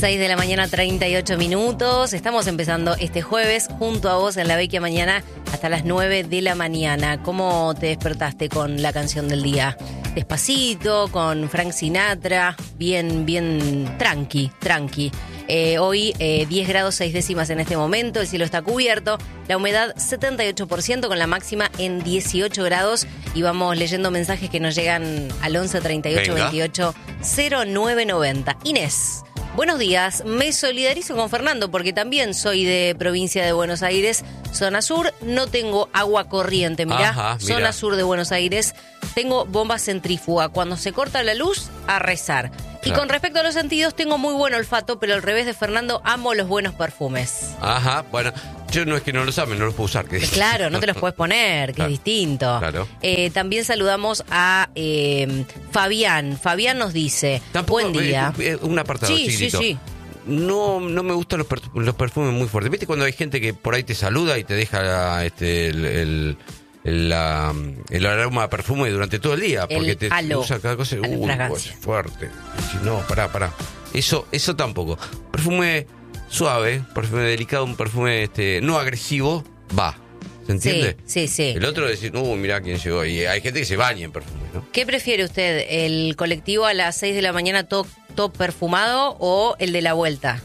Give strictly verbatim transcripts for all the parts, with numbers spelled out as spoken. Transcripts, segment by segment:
seis de la mañana, treinta y ocho minutos. Estamos empezando este jueves junto a vos en La Vecchia Mañana hasta las nueve de la mañana. ¿Cómo te despertaste con la canción del día? Despacito, con Frank Sinatra, bien, bien tranqui, tranqui. Eh, hoy eh, diez grados seis décimas en este momento, el cielo está cubierto, la humedad setenta y ocho por ciento con la máxima en dieciocho grados y vamos leyendo mensajes que nos llegan al once treinta y ocho veintiocho cero nueve noventa. Inés, buenos días, me solidarizo con Fernando porque también soy de provincia de Buenos Aires, zona sur, no tengo agua corriente, mirá, Ajá, mirá. Zona sur de Buenos Aires, tengo bomba centrífuga, cuando se corta la luz, a rezar. Y Claro. con respecto a los sentidos, tengo muy buen olfato, pero al revés de Fernando, amo los buenos perfumes. Ajá, bueno, yo no es que no los ame, no los puedo usar. Que... Claro, no te los puedes poner, que Claro. es distinto. Claro. Eh, también saludamos a eh, Fabián. Fabián nos dice, Tampoco, buen día. eh, eh, un apartado Sí, sí, chiquitito. sí. No, no me gustan los, per- los perfumes muy fuertes. ¿Viste cuando hay gente que por ahí te saluda y te deja este, el, el, el, la- el aroma a perfume durante todo el día? Porque El te halo, usa cada cosa. a la Uy, fragancia. pues, fuerte. Si no, pará, pará. Eso, eso tampoco. Perfume suave, perfume delicado, un perfume este, no agresivo, va. ¿Se entiende? Sí, sí, sí. El otro decir, uh, mirá quién llegó. Y hay gente que se baña en perfume, ¿no? ¿Qué prefiere usted? ¿El colectivo a las seis de la mañana top, top perfumado o el de la vuelta?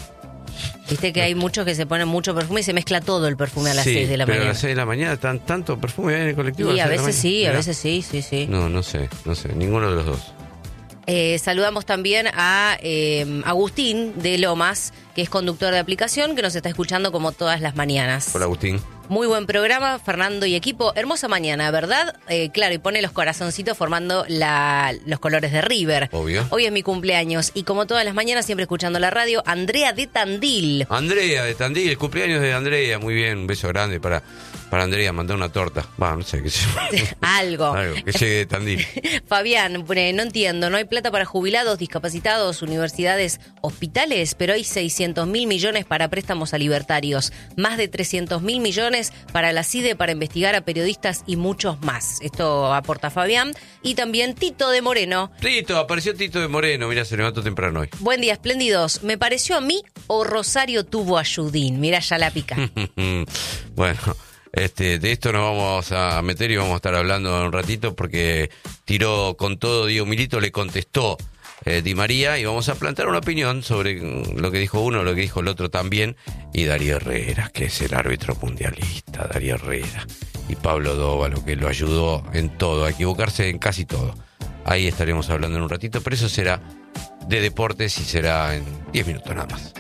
Viste que hay muchos que se ponen mucho perfume y se mezcla todo el perfume a las Sí, seis de la pero mañana. a las seis de la mañana están tanto perfume en el colectivo. Y a las seis de la veces mañana. sí, a Mirá. veces sí, sí, sí. No, no sé, no sé, ninguno de los dos. Eh, saludamos también a eh, Agustín de Lomas, que es conductor de aplicación, que nos está escuchando como todas las mañanas. Hola, Agustín. Muy buen programa, Fernando y equipo. Hermosa mañana, ¿verdad? Eh, claro, y pone los corazoncitos formando la, los colores de River. Obvio. Hoy es mi cumpleaños y como todas las mañanas, siempre escuchando la radio, Andrea de Tandil. Andrea de Tandil, el cumpleaños de Andrea, muy bien, un beso grande para, para Andrea, mandar una torta. Va, no sé, qué sé yo. Algo. Algo, que llegue de Tandil. Fabián, pone, no entiendo, no hay plata para jubilados, discapacitados, universidades, hospitales, pero hay seiscientos mil millones para préstamos a libertarios, más de trescientos mil millones para la CIDE para investigar a periodistas y muchos más. Esto aporta Fabián. Y también Tito de Moreno. Tito, apareció Tito de Moreno, mira, se levantó temprano hoy. Buen día, espléndidos. ¿Me pareció a mí o Rosario tuvo a Judín? Mira, ya la pica. Bueno, este, de esto nos vamos a meter y vamos a estar hablando un ratito porque tiró con todo Diego Milito, le contestó eh, Di María y vamos a plantear una opinión sobre lo que dijo uno, lo que dijo el otro también, y Darío Herrera, que es el árbitro mundialista, Darío Herrera, y Pablo Dóvalo, que lo ayudó en todo, a equivocarse en casi todo. Ahí estaremos hablando en un ratito, pero eso será de deportes y será en diez minutos nada más.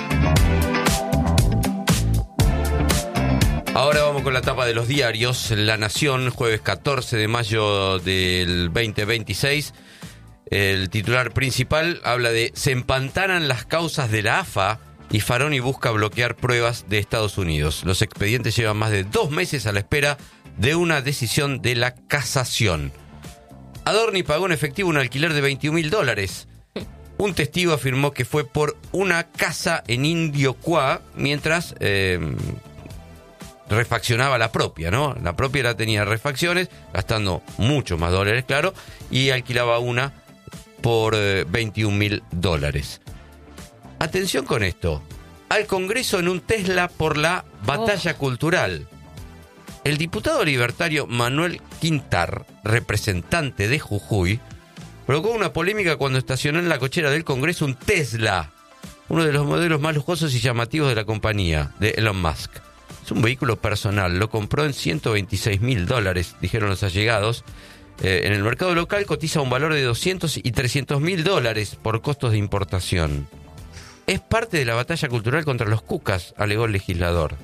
Ahora vamos con la tapa de los diarios. La Nación, jueves catorce de mayo del veinte veintiséis. El titular principal habla de se empantanan las causas de la A F A y Faroni busca bloquear pruebas de Estados Unidos. Los expedientes llevan más de dos meses a la espera de una decisión de la casación. Adorni pagó en efectivo un alquiler de veintiún mil dólares. Un testigo afirmó que fue por una casa en Indio Cuá mientras eh, refaccionaba la propia, ¿no? La propia la tenía refacciones, gastando mucho más dólares, claro, y alquilaba una por eh, veintiún mil dólares. Atención con esto. Al Congreso en un Tesla por la batalla oh. cultural. El diputado libertario Manuel Quintar, representante de Jujuy, provocó una polémica cuando estacionó en la cochera del Congreso un Tesla, uno de los modelos más lujosos y llamativos de la compañía, de Elon Musk. Es un vehículo personal, lo compró en ciento veintiséis mil dólares, dijeron los allegados. Eh, en el mercado local cotiza un valor de doscientos y trescientos mil dólares por costos de importación. Es parte de la batalla cultural contra los cucas, alegó el legislador.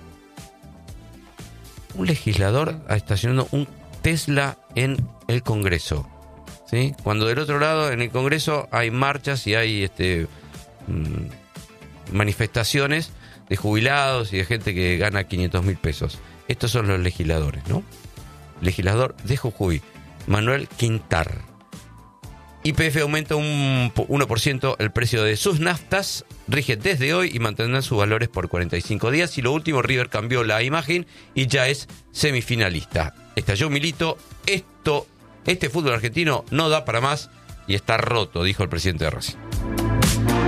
Un legislador estacionando un Tesla en el Congreso, ¿sí? Cuando del otro lado, en el Congreso, hay marchas y hay este, mmm, manifestaciones de jubilados y de gente que gana quinientos mil pesos. Estos son los legisladores, ¿no? Legislador de Jujuy, Manuel Quintar. Y P F aumenta un uno por ciento el precio de sus naftas, rige desde hoy y mantendrán sus valores por cuarenta y cinco días. Y lo último, River cambió la imagen y ya es semifinalista. Estalló Milito, esto, este fútbol argentino no da para más y está roto, dijo el presidente de Racing.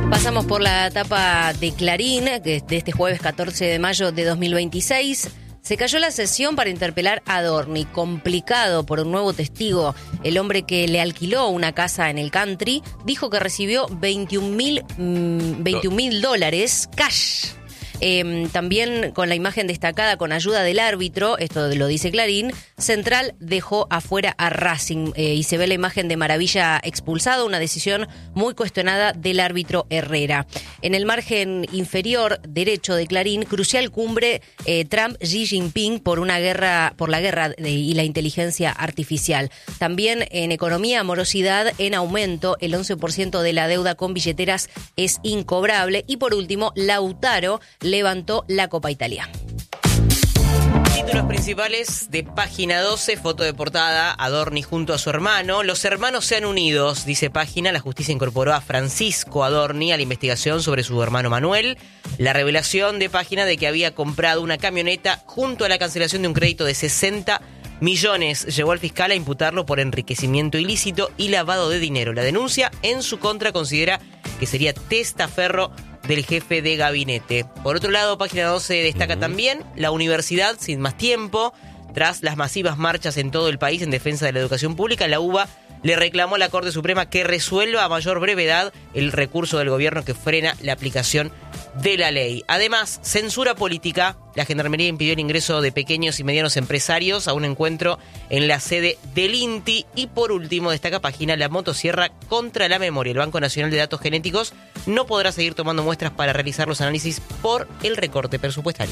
Pasamos por la etapa de Clarín, que de este jueves catorce de mayo de dos mil veintiséis. Se cayó la sesión para interpelar a Adorni, complicado por un nuevo testigo. El hombre que le alquiló una casa en el country dijo que recibió veintiún mil dólares cash. Eh, también con la imagen destacada con ayuda del árbitro, esto lo dice Clarín, Central dejó afuera a Racing eh, y se ve la imagen de Maravilla expulsado, una decisión muy cuestionada del árbitro Herrera. En el margen inferior derecho de Clarín, crucial cumbre eh, Trump-Xi Jinping por una guerra, por la guerra de, y la inteligencia artificial. También en economía, morosidad en aumento, el once por ciento de la deuda con billeteras es incobrable. Y por último, Lautaro levantó la Copa Italia. Títulos principales de Página doce, foto de portada, Adorni junto a su hermano. Los hermanos se han unido, dice Página. La justicia incorporó a Francisco Adorni a la investigación sobre su hermano Manuel. La revelación de Página de que había comprado una camioneta junto a la cancelación de un crédito de sesenta millones llevó al fiscal a imputarlo por enriquecimiento ilícito y lavado de dinero. La denuncia en su contra considera que sería testaferro del jefe de gabinete. Por otro lado, Página doce destaca uh-huh. también la universidad sin más tiempo. Tras las masivas marchas en todo el país en defensa de la educación pública, la U B A le reclamó a la Corte Suprema que resuelva a mayor brevedad el recurso del gobierno que frena la aplicación de la ley. Además, censura política. La Gendarmería impidió el ingreso de pequeños y medianos empresarios a un encuentro en la sede del INTI. Y por último, destaca Página, la motosierra contra la memoria. El Banco Nacional de Datos Genéticos no podrá seguir tomando muestras para realizar los análisis por el recorte presupuestario.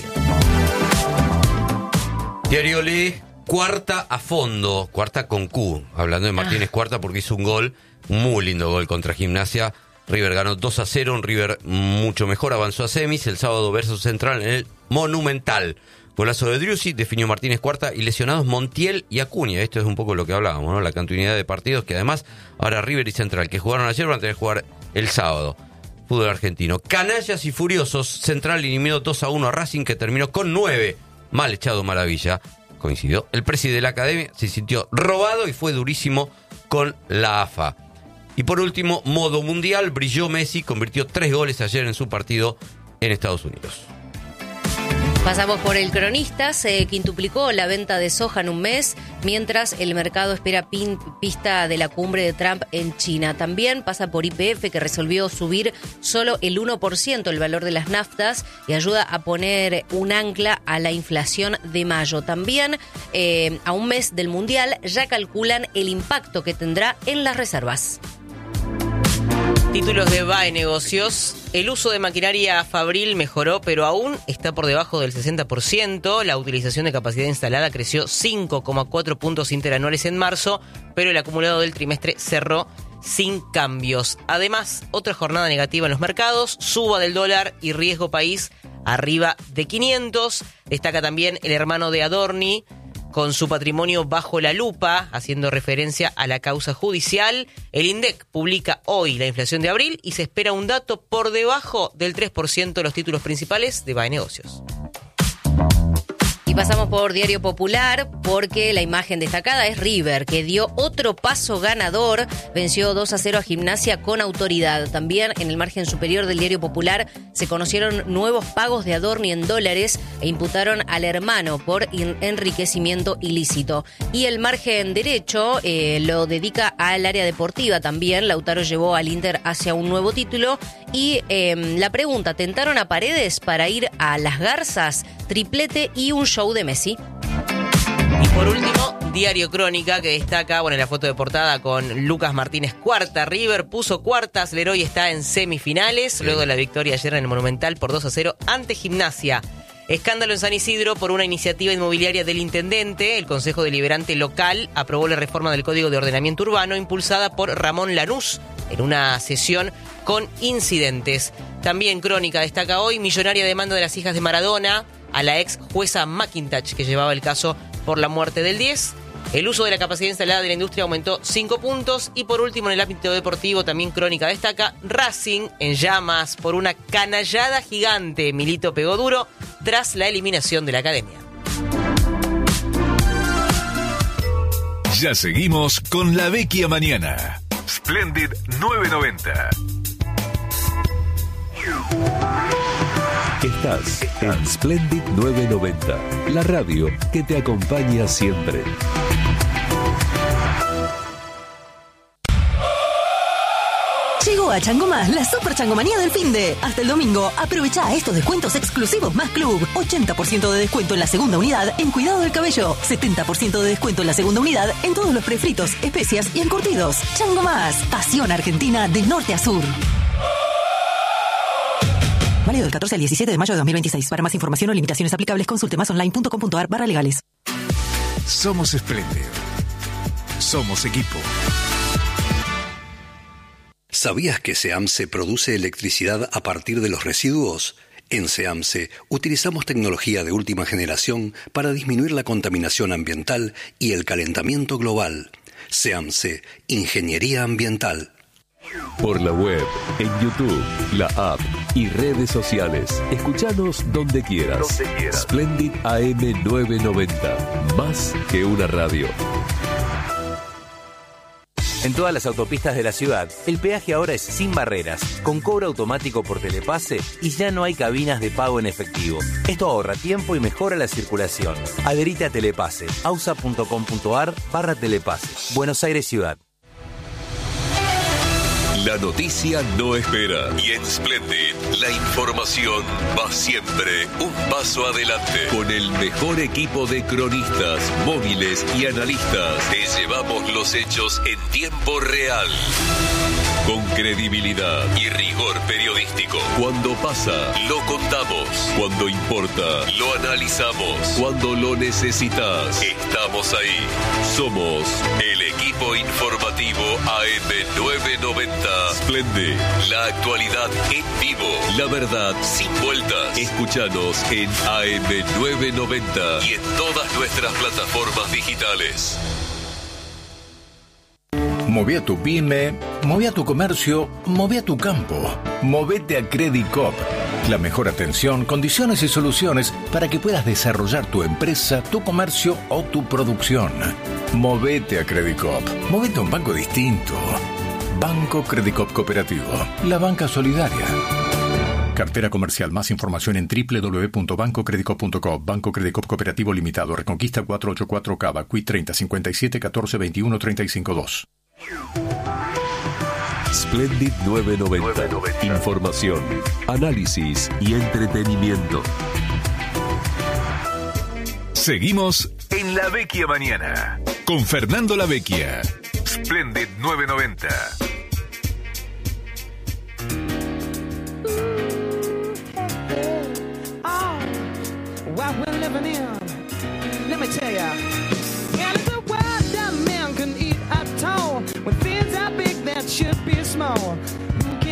Diario Lee, cuarta a fondo, cuarta con Q, hablando de Martínez ah. Cuarta porque hizo un gol, un muy lindo gol contra Gimnasia. River ganó dos a cero, un River mucho mejor, avanzó a semis, el sábado versus Central en el Monumental. Golazo de Driussi, definió Martínez Cuarta y lesionados Montiel y Acuña. Esto es un poco lo que hablábamos, ¿no? La continuidad de partidos que además ahora River y Central, que jugaron ayer, van a tener que jugar el sábado. Fútbol argentino. Canallas y furiosos, Central eliminó dos a uno a Racing, que terminó con nueve. Mal echado Maravilla, coincidió. El presidente de la academia se sintió robado y fue durísimo con la A F A. Y por último, modo mundial, brilló Messi, convirtió tres goles ayer en su partido en Estados Unidos. Pasamos por el cronista, se quintuplicó la venta de soja en un mes, mientras el mercado espera pin, pista de la cumbre de Trump en China. También pasa por Y P F, que resolvió subir solo el uno por ciento el valor de las naftas y ayuda a poner un ancla a la inflación de mayo. También, eh, a un mes del Mundial, ya calculan el impacto que tendrá en las reservas. Títulos de B A E Negocios. El uso de maquinaria fabril mejoró, pero aún está por debajo del sesenta por ciento. La utilización de capacidad instalada creció cinco coma cuatro puntos interanuales en marzo, pero el acumulado del trimestre cerró sin cambios. Además, otra jornada negativa en los mercados, suba del dólar y riesgo país arriba de quinientos. Destaca también el hermano de Adorni, con su patrimonio bajo la lupa, haciendo referencia a la causa judicial. El INDEC publica hoy la inflación de abril y se espera un dato por debajo del tres por ciento de los títulos principales de B A E Negocios. Y pasamos por Diario Popular, porque la imagen destacada es River, que dio otro paso ganador, venció dos a cero a Gimnasia con autoridad. También en el margen superior del Diario Popular se conocieron nuevos pagos de Adorni en dólares e imputaron al hermano por enriquecimiento ilícito. Y el margen derecho eh, lo dedica al área deportiva también. Lautaro llevó al Inter hacia un nuevo título. Y eh, la pregunta, ¿tentaron a Paredes para ir a Las Garzas? Triplete y un show de Messi. Y por último, Diario Crónica, que destaca, bueno, en la foto de portada con Lucas Martínez Cuarta. River puso cuartas, Leroy está en semifinales, sí. Luego de la victoria ayer en el Monumental por dos a cero ante Gimnasia. Escándalo en San Isidro por una iniciativa inmobiliaria del intendente. El Consejo Deliberante local aprobó la reforma del Código de Ordenamiento Urbano impulsada por Ramón Lanús en una sesión con incidentes. También Crónica destaca hoy, millonaria demanda de las hijas de Maradona a la ex jueza McIntosh, que llevaba el caso por la muerte del diez. El uso de la capacidad instalada de la industria aumentó cinco puntos. Y por último, en el ámbito deportivo, también Crónica destaca Racing en llamas por una canallada gigante. Milito pegó duro tras la eliminación de la academia. Ya seguimos con La Vecchia Mañana. Splendid novecientos noventa. Estás en Splendid novecientos noventa, la radio que te acompaña siempre. Llegó a Chango Más la super changomanía del finde. Hasta el domingo, aprovecha estos descuentos exclusivos Más Club. ochenta por ciento de descuento en la segunda unidad en cuidado del cabello. setenta por ciento de descuento en la segunda unidad en todos los prefritos, especias y encurtidos. Chango Más, pasión argentina de norte a sur. Válido del catorce al diecisiete de mayo de dos mil veintiséis. Para más información o limitaciones aplicables, consulte masonline.com.ar barra legales. Somos espléndidos. Somos equipo. ¿Sabías que SEAMSE produce electricidad a partir de los residuos? En SEAMSE utilizamos tecnología de última generación para disminuir la contaminación ambiental y el calentamiento global. SEAMSE, Ingeniería Ambiental. Por la web, en YouTube, la app y redes sociales. Escuchanos donde quieras. Donde quieras. Splendid A M novecientos noventa. Más que una radio. En todas las autopistas de la ciudad, el peaje ahora es sin barreras, con cobro automático por Telepase y ya no hay cabinas de pago en efectivo. Esto ahorra tiempo y mejora la circulación. Adherite a Telepase, ausa.com.ar barra Telepase. Buenos Aires Ciudad. La noticia no espera y en Splendid la información va siempre un paso adelante. Con el mejor equipo de cronistas, móviles y analistas, te llevamos los hechos en tiempo real. Con credibilidad y rigor periodístico. Cuando pasa, lo contamos. Cuando importa, lo analizamos. Cuando lo necesitas, estamos ahí. Somos el equipo informativo A M novecientos noventa. Splendid, la actualidad en vivo. La verdad sin vueltas. Escúchanos en A M novecientos noventa y en todas nuestras plataformas digitales. Moví a tu pyme, moví a tu comercio, moví a tu campo. Movete a Credit Coop. La mejor atención, condiciones y soluciones para que puedas desarrollar tu empresa, tu comercio o tu producción. Movete a Credit Coop. Movete a un banco distinto. Banco Credit Coop Cooperativo. La banca solidaria. Cartera comercial. Más información en doble u doble u doble u punto banco credit coop punto com. Banco Credit Coop Cooperativo Limitado. Reconquista cuatrocientos ochenta y cuatro Cava. Q I treinta cincuenta y siete catorce veintiuno treinta y cinco dos. Splendid novecientos noventa. Información, análisis y entretenimiento. Seguimos en La Vecchia Mañana con Fernando La Vecchia. Splendid novecientos noventa. Oh, what we're living in. Let me tell ya.